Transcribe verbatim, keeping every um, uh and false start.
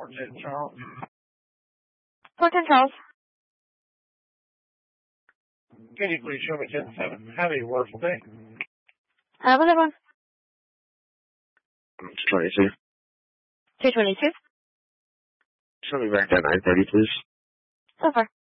four ten Charles. four ten Charles. Can you please show me ten seven? Have a wonderful day. Have a good one. It's twenty-two. two twenty-two. Show me back at nine thirty, please. So far.